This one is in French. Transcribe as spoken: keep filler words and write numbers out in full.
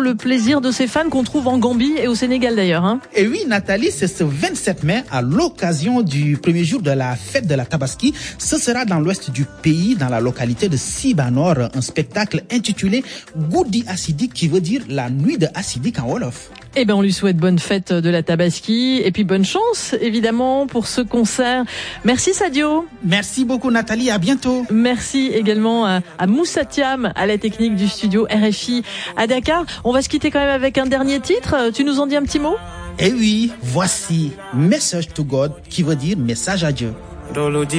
le plaisir de ses fans qu'on trouve en Gambie et au Sénégal d'ailleurs. Hein. Et oui, Nathalie, c'est ce vingt-sept mai, à l'occasion du premier jour de la fête de la Tabaski. Ce sera dans l'ouest du pays, dans la localité de Sibanor, un spectacle intitulé Goudi Assidik, qui veut dire la nuit de Assidik en Wolof. Eh ben, on lui souhaite bonne fête de la Tabaski et puis bonne chance, évidemment, pour ce concert. Merci Sadio. Merci beaucoup Nathalie, à bientôt. Merci également à, à Moussa Thiam, à la technique du studio R F I à Dakar. On va se quitter quand même avec un dernier titre. Tu nous en dis un petit mot? Eh oui, voici Message to God, qui veut dire message à Dieu.